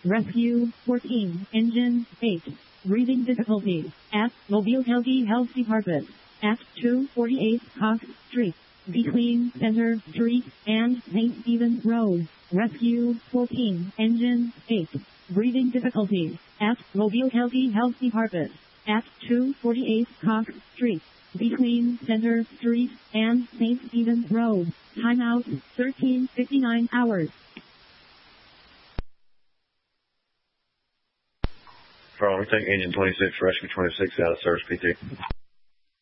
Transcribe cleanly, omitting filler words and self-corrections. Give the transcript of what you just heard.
Rescue 14, Engine 8. Breathing difficulties at Mobile County Health Department at 248 Cox Street between Center Street and St. Stephen's Road. Rescue 14, Engine 8. Breathing difficulties at Mobile County Health Department at 248 Cox Street between Center Street and St. Stephen's Road. Timeout 13:59 hours. We take Engine 26, Rescue 26 out of service, PT.